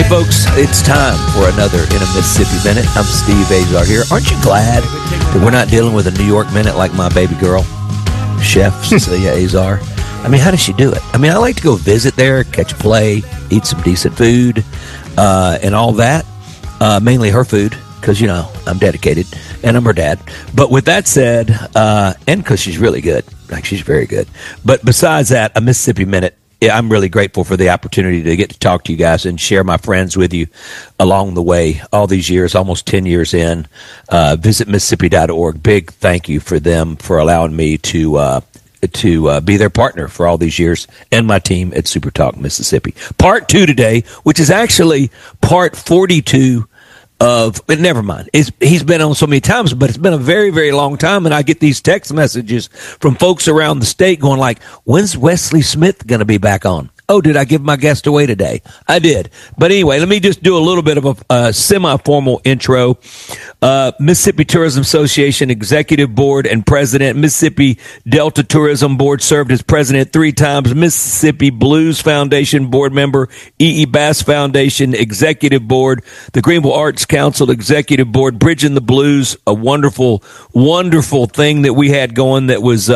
folks, it's time for another In a Mississippi Minute. I'm Steve Azar here. Aren't you glad that we're not dealing with a New York Minute like my baby girl, Chef Cecilia Azar? I mean, how does she do it? I mean, I like to go visit there, catch a play, eat some decent food, and all that. Mainly her food, because, you know, I'm dedicated, and I'm her dad. But with that said, and because she's really good, like she's very good. But besides that, a Mississippi Minute, I'm really grateful for the opportunity to get to talk to you guys and share my friends with you along the way. All these years, almost 10 years in, visit Mississippi.org. Big thank you for them for allowing me to be their partner for all these years, and my team at Super Talk Mississippi. Part 2 today, which is actually part 42 of, but never mind. He's been on so many times, but it's been a very, very long time, and I get these text messages from folks around the state going like, when's Wesley Smith going to be back on? Oh, did I give my guest away today? I did. But anyway, let me just do a little bit of a semi-formal intro. Mississippi Tourism Association Executive Board and President, Mississippi Delta Tourism Board, served as president 3 times, Mississippi Blues Foundation board member, E.E. Bass Foundation Executive Board, the Greenville Arts Council Executive Board, Bridging the Blues, a wonderful, wonderful thing that we had going that was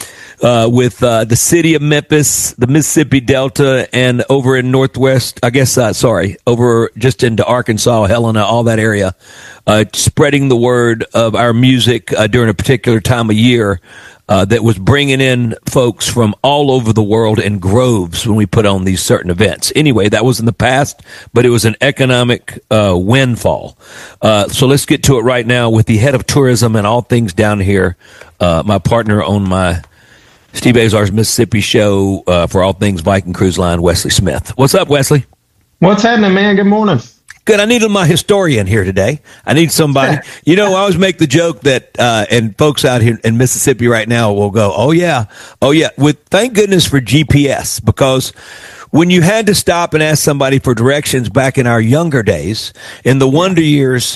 with the city of Memphis, the Mississippi Delta, and over in Northwest, over just into Arkansas, Helena, all that area, spreading the word of our music during a particular time of year that was bringing in folks from all over the world in groves when we put on these certain events. Anyway, that was in the past, but it was an economic windfall. So let's get to it right now with the head of tourism and all things down here, my partner on my Steve Azar's Mississippi show for all things Viking Cruise Line, Wesley Smith. What's up, Wesley? What's happening, man? Good morning. Good. I needed my historian here today. I need somebody. You know, I always make the joke that, and folks out here in Mississippi right now will go, oh, yeah. Thank goodness for GPS, because when you had to stop and ask somebody for directions back in our younger days, in the wonder years,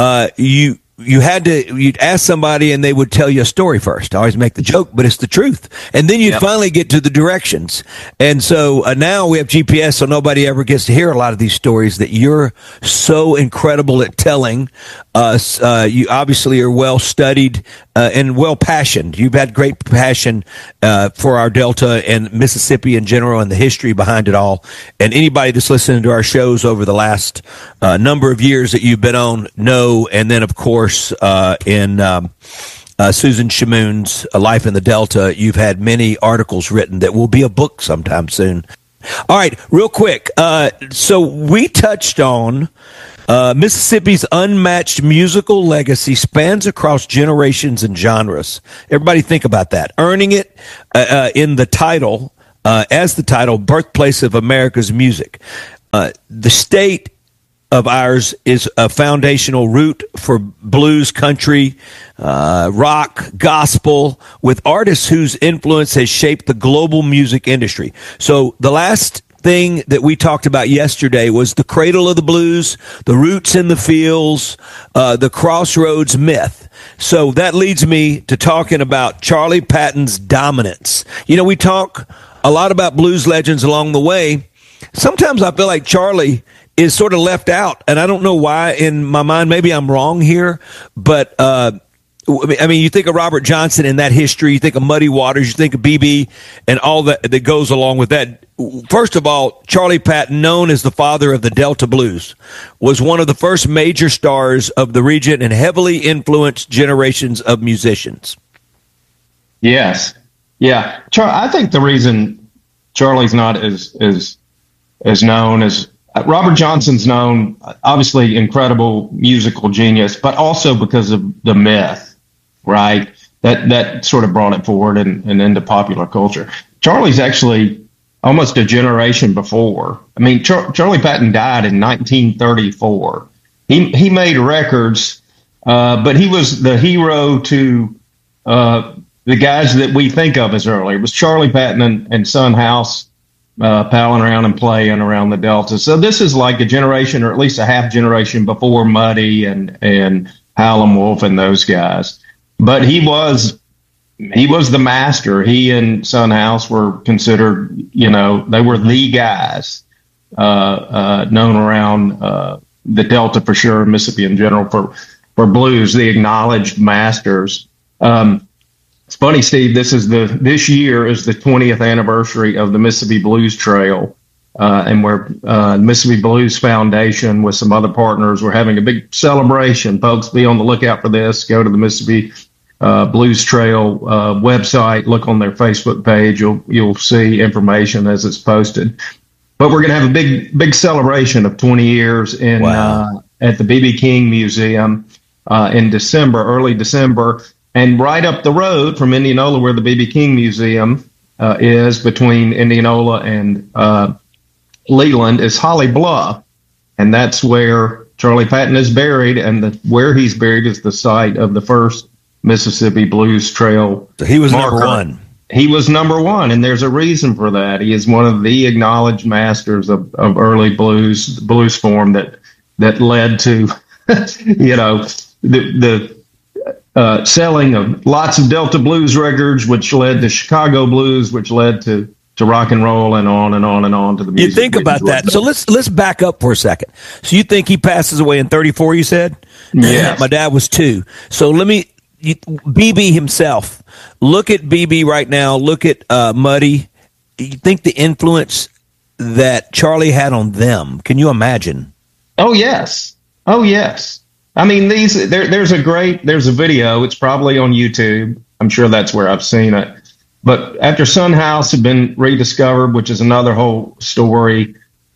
you'd ask somebody and they would tell you a story first. I always make the joke, but it's the truth. And then you'd finally get to the directions. And so now we have GPS, so nobody ever gets to hear a lot of these stories that you're so incredible at telling us. You obviously are well studied and well passioned. You've had great passion for our Delta and Mississippi in general and the history behind it all. And anybody that's listening to our shows over the last number of years that you've been on know. And then, of course, in Susan Shamoon's Life in the Delta, you've had many articles written that will be a book sometime soon. All right, real quick. So we touched on Mississippi's unmatched musical legacy spans across generations and genres. Everybody think about that. Earning it in the title, as the title, Birthplace of America's Music. The state of ours is a foundational root for blues, country, rock, gospel, with artists whose influence has shaped the global music industry. So the last thing that we talked about yesterday was the cradle of the blues, the roots in the fields, the crossroads myth. So that leads me to talking about Charlie Patton's dominance. You know, we talk a lot about blues legends along the way. Sometimes I feel like Charlie is sort of left out, and I don't know why. In my mind, maybe I'm wrong here, but I mean, you think of Robert Johnson and that history, you think of Muddy Waters, you think of BB and all that goes along with that. First of all, Charlie Patton, known as the father of the Delta Blues, was one of the first major stars of the region and heavily influenced generations of musicians. Yes. Yeah. I think the reason Charlie's not as known as Robert Johnson's known, obviously incredible musical genius, but also because of the myth, right? That sort of brought it forward and into popular culture. Charlie's actually almost a generation before. I mean, Charlie Patton died in 1934. He made records, but he was the hero to the guys that we think of as early. It was Charlie Patton and Son House, palling around and playing around the Delta. So this is like a generation, or at least a half generation before Muddy and Howlin' Wolf and those guys. But he was the master. He and Son House were considered, they were the guys. known around the Delta for sure, Mississippi in general for blues, the acknowledged masters. It's funny, Steve. This year is the 20th anniversary of the Mississippi Blues Trail, and we're Mississippi Blues Foundation with some other partners. We're having a big celebration. Folks, be on the lookout for this. Go to the Mississippi Blues Trail website. Look on their Facebook page. You'll see information as it's posted. But we're going to have a big celebration of 20 years at the B.B. King Museum in December, early December. And right up the road from Indianola, where the B.B. King Museum is, between Indianola and Leland, is Holly Bluff. And that's where Charlie Patton is buried. And where he's buried is the site of the first Mississippi Blues Trail. So he was marker. number one. He was number one, and there's a reason for that. He is one of the acknowledged masters of early blues, the blues form that led to, the selling of lots of Delta blues records, which led to Chicago blues, which led to rock and roll, and on and on and on to the music. You think about that. So let's back up for a second. So you think he passes away in 34, you said? Yeah. My dad was 2. So BB himself, look at BB right now, look at Muddy. You think the influence that Charlie had on them, can you imagine? Oh, yes. I mean, there's a video. It's probably on YouTube. I'm sure that's where I've seen it. But after Son House had been rediscovered, which is another whole story,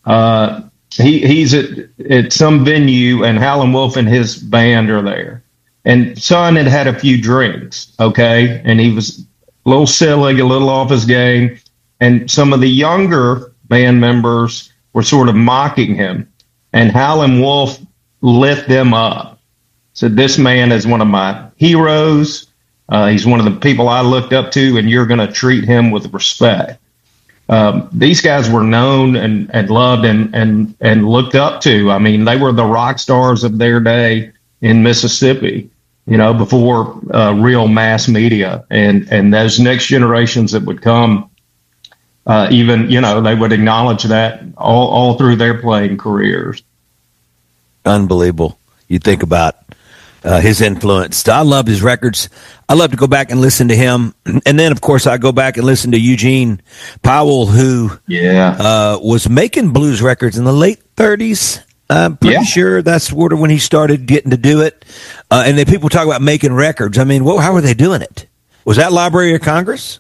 he's at some venue, and Howlin' Wolf and his band are there. And Son had a few drinks, okay? And he was a little silly, a little off his game. And some of the younger band members were sort of mocking him. And Howlin' Wolf lit them up. Said, this man is one of my heroes. He's one of the people I looked up to, and you're going to treat him with respect. These guys were known and loved and looked up to. I mean, they were the rock stars of their day in Mississippi, before real mass media. And those next generations that would come, they would acknowledge that all through their playing careers. Unbelievable. You think about his influence. I love his records. I love to go back and listen to him. And then, of course, I go back and listen to Eugene Powell, who was making blues records in the late 30s. I'm pretty sure that's sort of when he started getting to do it. And then people talk about making records. I mean, how were they doing it? Was that Library of Congress?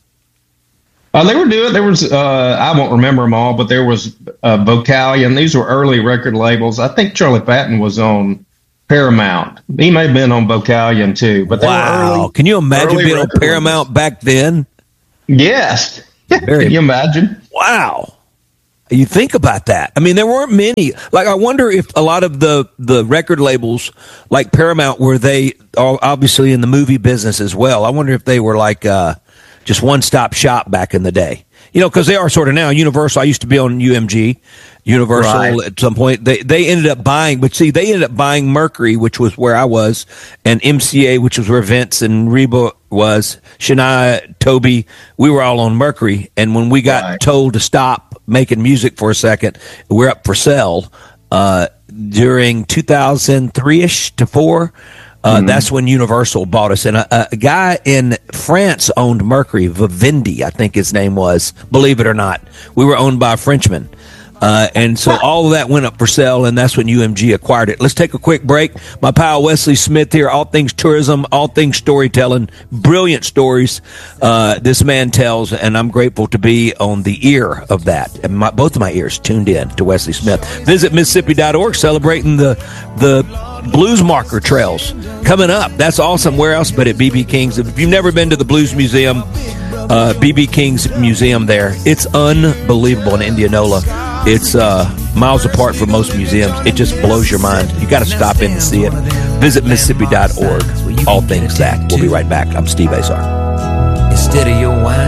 They were doing. There was. I won't remember them all, but there was Vocalion. These were early record labels. I think Charlie Patton was on Paramount. He may have been on Vocalion too. But wow, can you imagine being on Paramount back then? Yes. Can you imagine? Wow. You think about that. I mean, there weren't many. Like, I wonder if a lot of the record labels, like Paramount, were they obviously in the movie business as well? I wonder if they were like just one-stop shop back in the day. Because they are sort of now. Universal, I used to be on UMG. Universal at some point. They ended up buying, but see, they ended up buying Mercury, which was where I was, and MCA, which was where Vince and Reba was, Shania, Toby. We were all on Mercury. And when we got told to stop making music for a second, we're up for sale during 2003-ish to 4. That's when Universal bought us. And a guy in France owned Mercury, Vivendi, I think his name was, believe it or not. We were owned by a Frenchman. And so all of that went up for sale, and that's when UMG acquired it. Let's take a quick break. My pal Wesley Smith here, all things tourism, all things storytelling, brilliant stories this man tells, and I'm grateful to be on the ear of that. And both of my ears tuned in to Wesley Smith. Visit Mississippi.org, celebrating the Blues Marker Trails coming up. That's awesome. Where else but at B.B. King's? If you've never been to the Blues Museum, B.B. King's Museum there, it's unbelievable in Indianola. It's miles apart from most museums. It just blows your mind. You got to stop in and see it. Visit Mississippi.org. All things that. We'll be right back. I'm Steve Azar. Instead of your